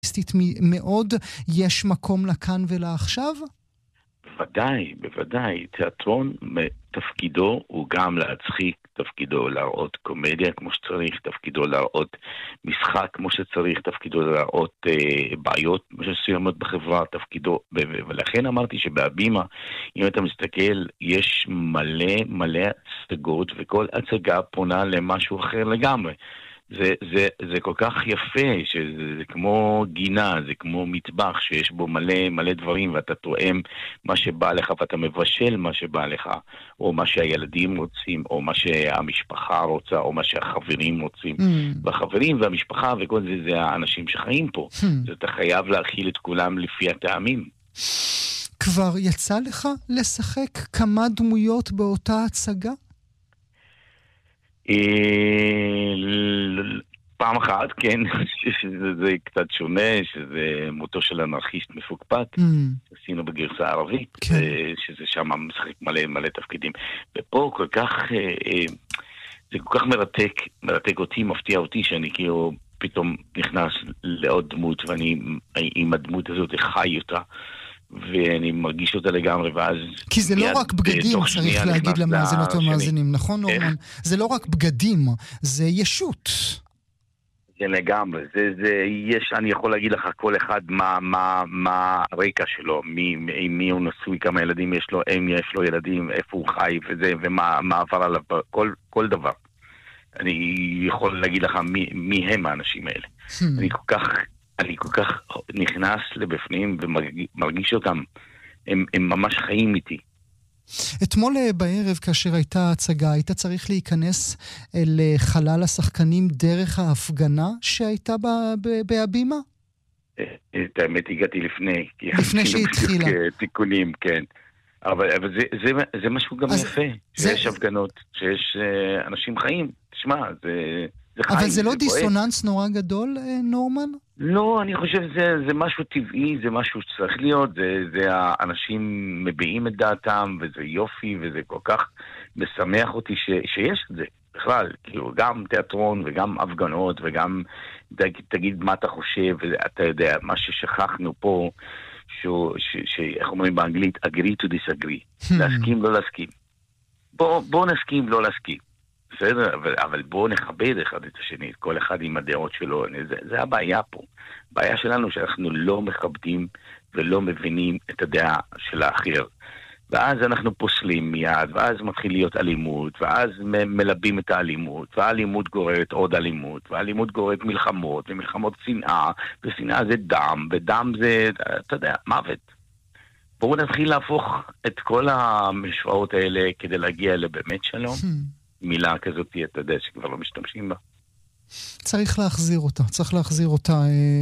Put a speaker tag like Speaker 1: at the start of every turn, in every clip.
Speaker 1: מאוד, יש מקום לכאן ולעכשיו?
Speaker 2: בוודאי, בוודאי. תיאטרון, תפקידו הוא גם להצחיק, תפקידו להראות קומדיה כמו שצריך, תפקידו להראות משחק כמו שצריך, תפקידו להראות בעיות מסוימות בחברה, תפקידו, ולכן אמרתי שבהבימה, אם אתה מסתכל, יש מלא הצגות, וכל הצגה פונה למשהו אחר לגמרי. זה כל כך יפה, שזה כמו גינה, זה כמו מטבח שיש בו מלא דברים, ואתה תואם מה שבא לך, ואתה מבשל מה שבא לך, או מה שהילדים רוצים, או מה שהמשפחה רוצה, או מה שהחברים רוצים. והחברים והמשפחה וכל זה, זה האנשים שחיים פה. אתה חייב להכיל את כולם לפי הטעמים.
Speaker 1: כבר יצא לך לשחק כמה דמויות באותה הצגה?
Speaker 2: פעם אחת, כן, שזה קצת שונה, שזה מותו של אנרכיסט מפוקפק, עשינו בגרסה ערבית, שזה שם משחק מלא תפקידים. ופה כל כך, זה כל כך מרתק אותי, מפתיע אותי, שאני כאילו פתאום נכנס לעוד דמות, ואני עם הדמות הזאת חי אותה, ואני מרגיש אותה לגמרי, ואז...
Speaker 1: כי זה לא רק בגדים, צריך להגיד למאזינות ומאזינים, נכון נורמן? זה לא רק בגדים, זה ישות.
Speaker 2: זה לגמרי, אני יכול להגיד לך כל אחד מה הרקע שלו, מי הוא נשוי, כמה ילדים יש לו, אם יש לו ילדים, איפה הוא חי, ומה עבר עליו, כל דבר. אני יכול להגיד לך מי הם האנשים האלה. אני כל כך נכנס לבפנים ומרגיש אותם, הם ממש חיים איתי.
Speaker 1: אתמול בערב, כאשר הייתה הצגה, היית צריך להיכנס לחלל השחקנים דרך ההפגנה שהייתה בהבימה?
Speaker 2: את האמת הגעתי לפני.
Speaker 1: לפני שהתחילה.
Speaker 2: תיקונים, כן. אבל זה משהו גם יפה, שיש הפגנות, שיש אנשים חיים. תשמע, זה חיים.
Speaker 1: אבל זה לא דיסוננס נורא גדול, נורמן?
Speaker 2: לא, אני חושב זה משהו טבעי, זה משהו שצריך להיות, זה האנשים מביעים את דעתם, וזה יופי, וזה כל כך משמח אותי שיש את זה. בכלל, כאילו, גם תיאטרון וגם הפגנות, וגם תגיד מה אתה חושב, ואתה יודע, מה ששכחנו פה, שאיך אומרים באנגלית, agree to disagree. להסכים, לא להסכים. בוא נסכים, לא להסכים. בסדר, אבל בואו נכבד אחד את השני, כל אחד עם הדעות שלו. זה הבעיה פה. הבעיה שלנו שאנחנו לא מכבדים ולא מבינים את הדעה של האחר. ואז אנחנו פוסלים מיד, ואז מתחיל להיות אלימות, ואז מלבים את האלימות, והאלימות גוררת עוד אלימות, והאלימות גוררת מלחמות, ומלחמות שנאה, ושנאה זה דם, ודם זה, אתה יודע, מוות. בואו נתחיל להפוך את כל המשוואות האלה כדי להגיע לבאמת שלום. מילה כזאת, אתה יודע, שכבר לא משתמשים בה.
Speaker 1: צריך להחזיר אותה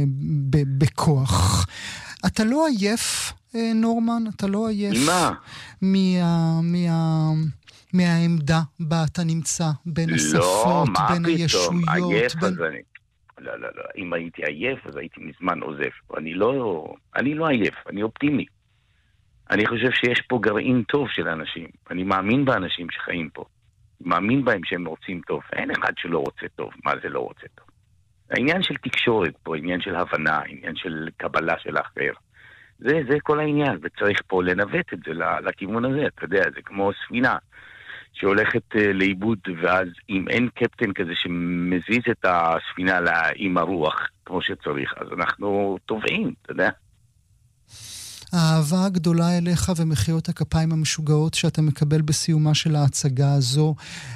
Speaker 1: בכוח. אתה לא עייף, נורמן? אתה לא עייף? מהעמדה בה אתה נמצא, בין השפות, בין הישויות?
Speaker 2: לא, מה פתאום, עייף אז אני... לא. אם הייתי עייף, אז הייתי מזמן עוזב. אני לא עייף, אני אופטימי. אני חושב שיש פה גרעין טוב של אנשים. אני מאמין באנשים שחיים פה. מאמין בהם שהם רוצים טוב. אין אחד שלא רוצה טוב. מה זה לא רוצה טוב? העניין של תקשורת פה, עניין של הבנה, עניין של קבלה של האחר. זה כל העניין, וצריך פה לנווט את זה לכיוון הזה. אתה יודע, זה כמו ספינה שהולכת לאיבוד, ואז אם אין קפטן כזה שמזיז את הספינה עם הרוח כמו שצריך, אז אנחנו טובעים, אתה יודע.
Speaker 1: האהבה הגדולה אליך ומחיאות הכפיים המשוגעות שאתה מקבל בסיומה של ההצגה הזו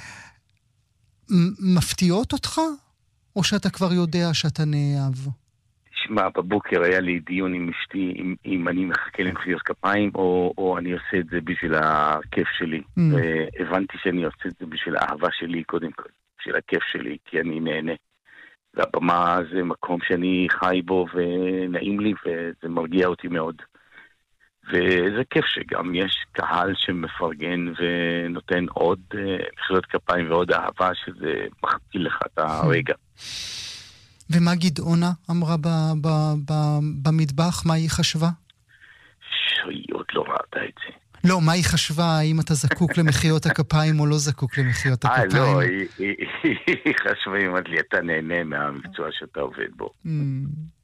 Speaker 1: מפתיעות אותך? או שאתה כבר יודע שאתה נאהב?
Speaker 2: תשמע, בבוקר היה לי דיון עם אשתי, אם אני מחכה למחיאות כפיים או אני עושה את זה בשביל הכיף שלי. והבנתי שאני עושה את זה בשביל האהבה שלי קודם כל, בשביל הכיף שלי, כי אני נהנה. והבמה זה מקום שאני חי בו ונעים לי, וזה מרגיע אותי מאוד. וזה כיף שגם יש קהל שמפרגן ונותן עוד מחיאות כפיים ועוד אהבה, שזה מכפיל לך את הרגע.
Speaker 1: ומה גדעונה אמרה במטבח? מה היא חשבה?
Speaker 2: עוד לא ראתה את זה.
Speaker 1: לא, מה היא חשבה? האם אתה זקוק למחיאות הכפיים או לא זקוק למחיאות הכפיים?
Speaker 2: לא, היא חשבה, היא אמרת לי, אתה נהנה מהמקצוע שאתה עובד בו.